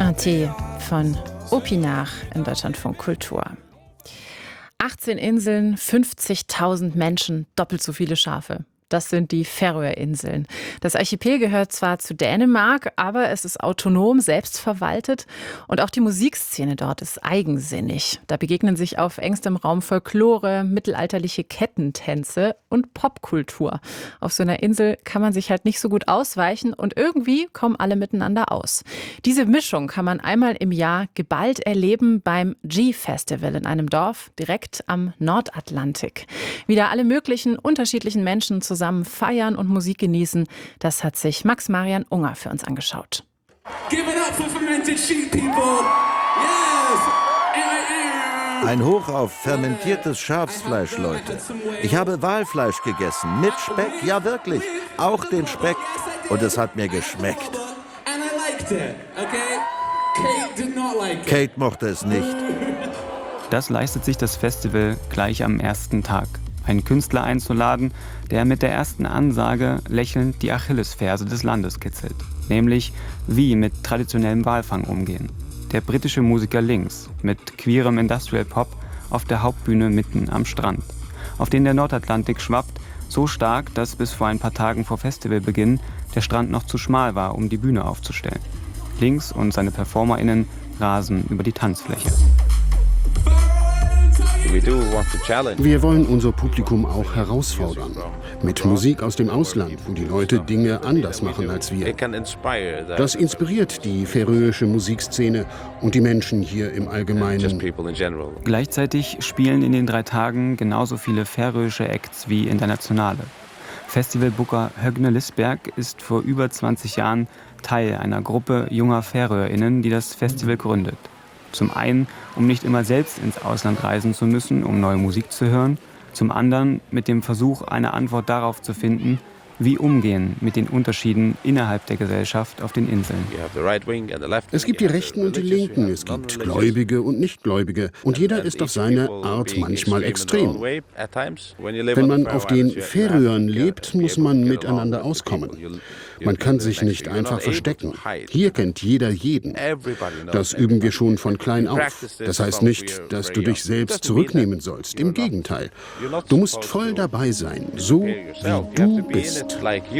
AT von Opinach in Deutschlandfunk Kultur. 18 Inseln, 50.000 Menschen, doppelt so viele Schafe. Das sind die Färöerinseln. Das Archipel gehört zwar zu Dänemark, aber es ist autonom, selbstverwaltet. Und auch die Musikszene dort ist eigensinnig. Da begegnen sich auf engstem Raum Folklore, mittelalterliche Kettentänze und Popkultur. Auf so einer Insel kann man sich halt nicht so gut ausweichen und irgendwie kommen alle miteinander aus. Diese Mischung kann man einmal im Jahr geballt erleben beim G-Festival in einem Dorf direkt am Nordatlantik. Wieder alle möglichen unterschiedlichen Menschen zusammen feiern und Musik genießen, das hat sich Max-Marian Unger für uns angeschaut. Give it up for fermented sheep, people! Yes! Ein Hoch auf fermentiertes Schafsfleisch, Leute. Ich habe Walfleisch gegessen, mit Speck, ja wirklich, auch den Speck. Und es hat mir geschmeckt. Kate mochte es nicht. Das leistet sich das Festival gleich am ersten Tag. Einen Künstler einzuladen, der mit der ersten Ansage lächelnd die Achillesferse des Landes kitzelt. Nämlich, wie mit traditionellem Walfang umgehen. Der britische Musiker Lynx mit queerem Industrial Pop auf der Hauptbühne mitten am Strand, auf den der Nordatlantik schwappt, so stark, dass bis vor ein paar Tagen vor Festivalbeginn der Strand noch zu schmal war, um die Bühne aufzustellen. Lynx und seine PerformerInnen rasen über die Tanzfläche. Wir wollen unser Publikum auch herausfordern. Mit Musik aus dem Ausland, wo die Leute Dinge anders machen als wir. Das inspiriert die färöische Musikszene und die Menschen hier im Allgemeinen. Gleichzeitig spielen in den 3 Tagen genauso viele färöische Acts wie internationale. Festivalbooker Högne Lisberg ist vor über 20 Jahren Teil einer Gruppe junger FäröerInnen, die das Festival gründet. Zum einen, um nicht immer selbst ins Ausland reisen zu müssen, um neue Musik zu hören. Zum anderen mit dem Versuch, eine Antwort darauf zu finden, wie umgehen mit den Unterschieden innerhalb der Gesellschaft auf den Inseln. Es gibt die Rechten und die Linken, es gibt Gläubige und Nichtgläubige. Und jeder ist auf seine Art manchmal extrem. Wenn man auf den Färöern lebt, muss man miteinander auskommen. Man kann sich nicht einfach verstecken. Hier kennt jeder jeden. Das üben wir schon von klein auf. Das heißt nicht, dass du dich selbst zurücknehmen sollst. Im Gegenteil. Du musst voll dabei sein, so wie du bist.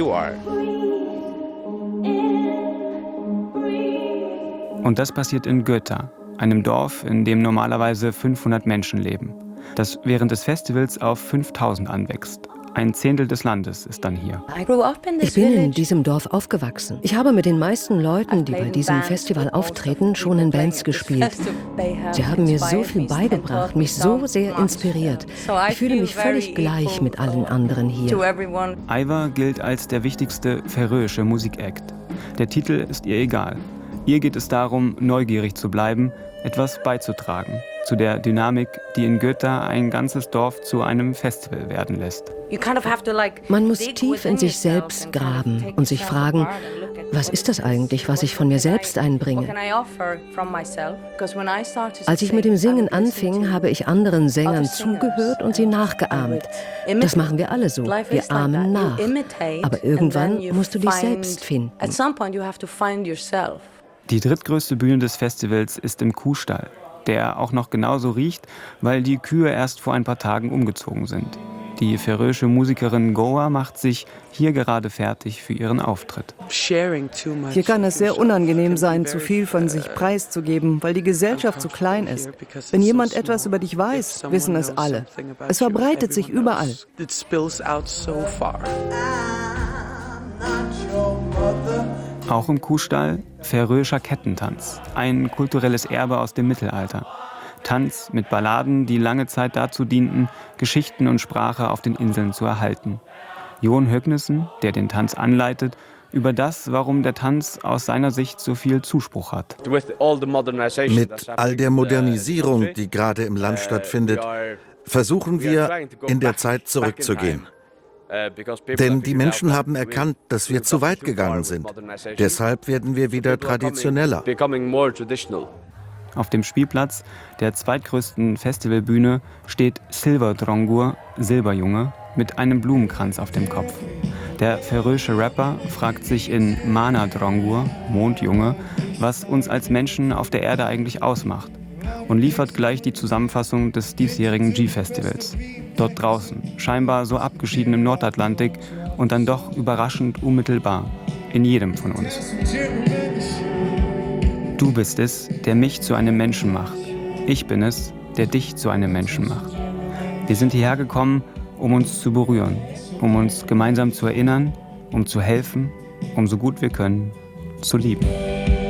Und das passiert in Göta, einem Dorf, in dem normalerweise 500 Menschen leben, das während des Festivals auf 5000 anwächst. Ein Zehntel des Landes ist dann hier. Ich bin in diesem Dorf aufgewachsen. Ich habe mit den meisten Leuten, die bei diesem Festival auftreten, schon in Bands gespielt. Sie haben mir so viel beigebracht, mich so sehr inspiriert. Ich fühle mich völlig gleich mit allen anderen hier. Aiva gilt als der wichtigste färöische Musikakt. Der Titel ist ihr egal. Ihr geht es darum, neugierig zu bleiben, etwas beizutragen zu der Dynamik, die in Göta ein ganzes Dorf zu einem Festival werden lässt. Man muss tief in sich selbst graben und sich fragen, was ist das eigentlich, was ich von mir selbst einbringe? Als ich mit dem Singen anfing, habe ich anderen Sängern zugehört und sie nachgeahmt. Das machen wir alle so, wir ahmen nach. Aber irgendwann musst du dich selbst finden. Die drittgrößte Bühne des Festivals ist im Kuhstall, der auch noch genauso riecht, weil die Kühe erst vor ein paar Tagen umgezogen sind. Die färöische Musikerin Goa macht sich hier gerade fertig für ihren Auftritt. Hier kann es sehr unangenehm sein, zu viel von sich preiszugeben, weil die Gesellschaft zu klein ist. Wenn jemand etwas über dich weiß, wissen es alle. Es verbreitet sich überall. Auch im Kuhstall färöischer Kettentanz, ein kulturelles Erbe aus dem Mittelalter. Tanz mit Balladen, die lange Zeit dazu dienten, Geschichten und Sprache auf den Inseln zu erhalten. Jon Högnesen, der den Tanz anleitet, über das, warum der Tanz aus seiner Sicht so viel Zuspruch hat. Mit all der Modernisierung, die gerade im Land stattfindet, versuchen wir, in der Zeit zurückzugehen. Denn die Menschen haben erkannt, dass wir zu weit gegangen sind. Deshalb werden wir wieder traditioneller. Auf dem Spielplatz der zweitgrößten Festivalbühne steht Silverdrongur, Silberjunge, mit einem Blumenkranz auf dem Kopf. Der färöische Rapper fragt sich in Mana Drongur, Mondjunge, was uns als Menschen auf der Erde eigentlich ausmacht und liefert gleich die Zusammenfassung des diesjährigen G-Festivals. Dort draußen, scheinbar so abgeschieden im Nordatlantik und dann doch überraschend unmittelbar, in jedem von uns. Du bist es, der mich zu einem Menschen macht. Ich bin es, der dich zu einem Menschen macht. Wir sind hierher gekommen, um uns zu berühren, um uns gemeinsam zu erinnern, um zu helfen, um so gut wir können, zu lieben.